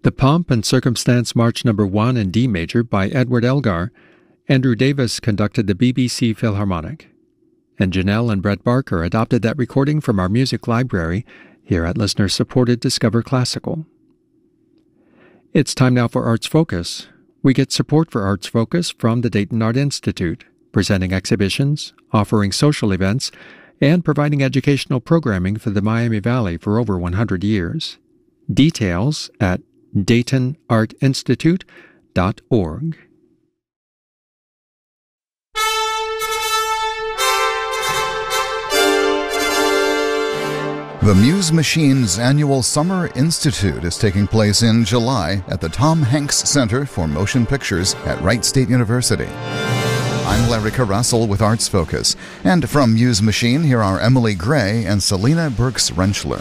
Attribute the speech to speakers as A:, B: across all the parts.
A: The Pomp and Circumstance March No. 1 in D major by Edward Elgar. Andrew Davis conducted the BBC Philharmonic. And Janelle and Brett Barker adopted that recording from our music library here at listener-supported Discover Classical. It's time now for Arts Focus. We get support for Arts Focus from the Dayton Art Institute, presenting exhibitions, offering social events, and providing educational programming for the Miami Valley for over 100 years. Details at DaytonArtInstitute.org.
B: The Muse Machine's annual Summer Institute is taking place in July at the Tom Hanks Center for Motion Pictures at Wright State University. I'm Larry Russell with Arts Focus, and from Muse Machine, here are Emily Gray and Selena Burks-Rentschler.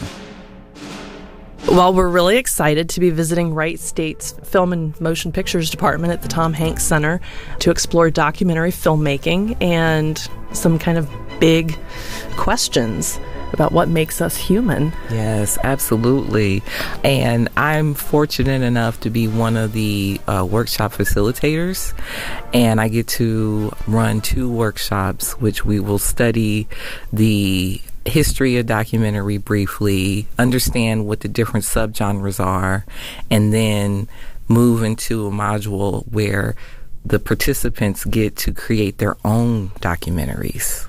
C: Well, we're really excited to be visiting Wright State's Film and Motion Pictures Department at the Tom Hanks Center to explore documentary filmmaking and some kind of big questions about what makes us human.
D: Yes, absolutely. And I'm fortunate enough to be one of the workshop facilitators, and I get to run 2 workshops, which we will study the history of documentary briefly, understand what the different subgenres are, and then move into a module where the participants get to create their own documentaries.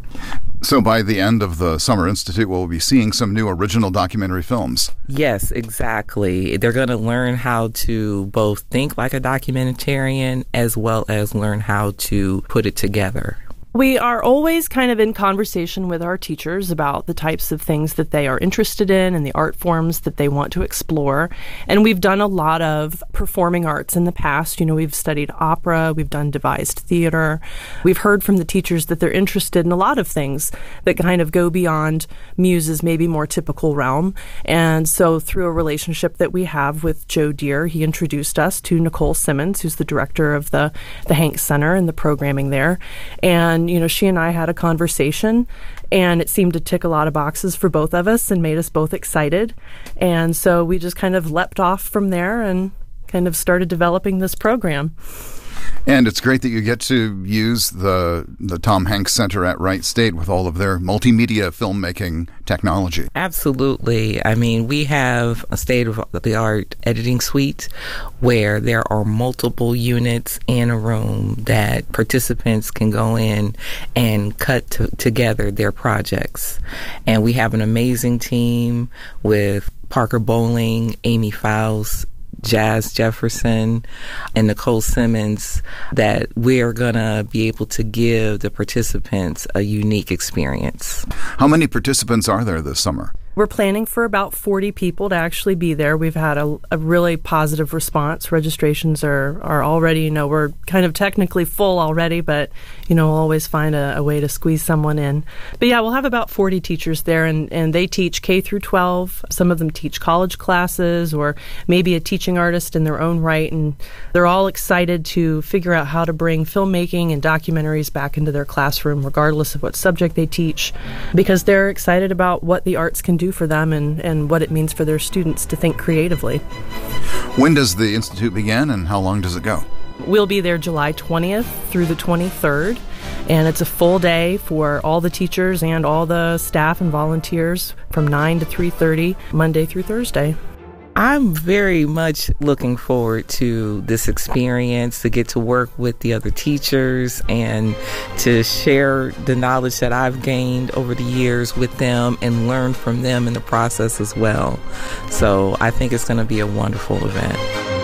B: So by the end of the Summer Institute, we'll be seeing some new original documentary films.
D: Yes, exactly. They're going to learn how to both think like a documentarian as well as learn how to put it together.
C: We are always kind of in conversation with our teachers about the types of things that they are interested in and the art forms that they want to explore. And we've done a lot of performing arts in the past. You know, we've studied opera, we've done devised theater. We've heard from the teachers that they're interested in a lot of things that kind of go beyond Muse's maybe more typical realm. And so through a relationship that we have with Joe Deere, he introduced us to Nicole Simmons, who's the director of the Hanks Center and the programming there. And you know, she and I had a conversation, and it seemed to tick a lot of boxes for both of us and made us both excited. And so we just kind of leapt off from there and kind of started developing this program.
B: And it's great that you get to use the Tom Hanks Center at Wright State with all of their multimedia filmmaking technology.
D: Absolutely. I mean, we have a state-of-the-art editing suite where there are multiple units in a room that participants can go in and cut together their projects. And we have an amazing team with Parker Bowling, Amy Faust, Jazz Jefferson, and Nicole Simmons, that we're going to be able to give the participants a unique experience.
B: How many participants are there this summer?
C: We're planning for about 40 people to actually be there. We've had a really positive response. Registrations are already, you know, we're kind of technically full already, but, you know, we'll always find a way to squeeze someone in. But yeah, we'll have about 40 teachers there, and they teach K through 12. Some of them teach college classes or maybe a teaching artist in their own right, and they're all excited to figure out how to bring filmmaking and documentaries back into their classroom, regardless of what subject they teach, because they're excited about what the arts can do for them and what it means for their students to think creatively.
B: When does the Institute begin and how long does it go?
C: We'll be there July 20th through the 23rd, and it's a full day for all the teachers and all the staff and volunteers from 9 to 3:30, Monday through Thursday.
D: I'm very much looking forward to this experience, to get to work with the other teachers and to share the knowledge that I've gained over the years with them and learn from them in the process as well. So I think it's going to be a wonderful event.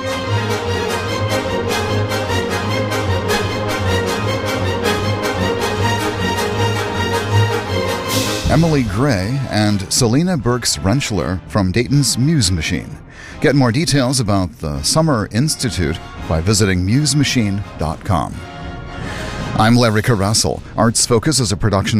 B: Emily Gray and Selena Burks-Rentschler from Dayton's Muse Machine. Get more details about the Summer Institute by visiting musemachine.com. I'm Larry Russell. Arts Focus is a production